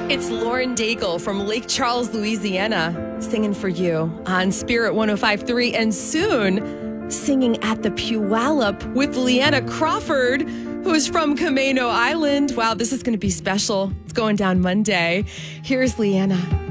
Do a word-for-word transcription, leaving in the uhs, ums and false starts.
It's Lauren Daigle from Lake Charles, Louisiana, singing for you on Spirit one oh five point three, and soon singing at the Puyallup with Leanna Crawford, who is from Camano Island. Wow, this is going to be special. It's going down Monday. Here's Leanna.